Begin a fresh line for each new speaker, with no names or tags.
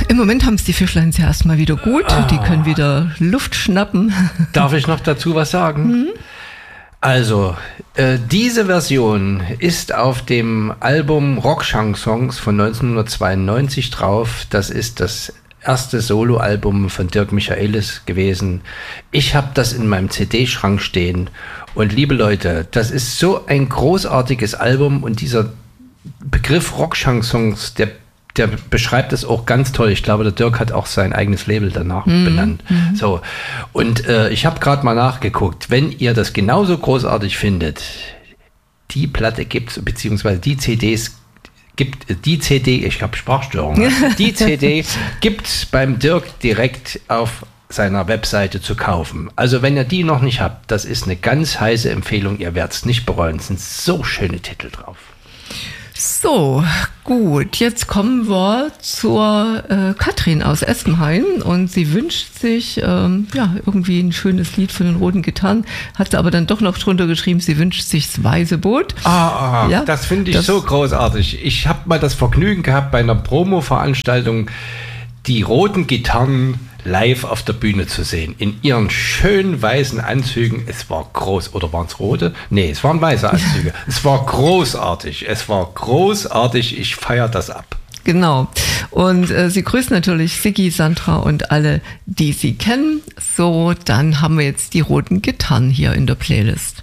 Im Moment haben es die Fischleins ja erstmal wieder gut. Die können wieder Luft schnappen.
Darf ich noch dazu was sagen? Also, diese Version ist auf dem Album Rockchansons von 1992 drauf. Das ist das erste Soloalbum von Dirk Michaelis gewesen. Ich habe das in meinem CD-Schrank stehen. Und liebe Leute, das ist so ein großartiges Album und dieser Begriff Rockchansons, der beschreibt es auch ganz toll. Ich glaube, der Dirk hat auch sein eigenes Label danach benannt. So. Und ich habe gerade mal nachgeguckt. Wenn ihr das genauso großartig findet, die Platte gibt's, beziehungsweise die CDs gibt, die CD, ich habe Sprachstörungen, die CD gibt's beim Dirk direkt auf seiner Webseite zu kaufen. Also wenn ihr die noch nicht habt, das ist eine ganz heiße Empfehlung. Ihr werdet es nicht bereuen. Es sind so schöne Titel drauf.
So, gut, jetzt kommen wir zur Katrin aus Espenhain und sie wünscht sich irgendwie ein schönes Lied von den Roten Gitarren, hat aber dann doch noch drunter geschrieben, sie wünscht sich das Weiße Boot.
Ja, das finde ich so großartig. Ich habe mal das Vergnügen gehabt, bei einer Promo-Veranstaltung die Roten Gitarren live auf der Bühne zu sehen. In ihren schönen weißen Anzügen. Es war groß. Oder waren es rote? Nee, es waren weiße Anzüge. Es war großartig. Ich feiere das ab.
Genau. Und sie grüßt natürlich Siggi, Sandra und alle, die sie kennen. So, dann haben wir jetzt die Roten Gitarren hier in der Playlist.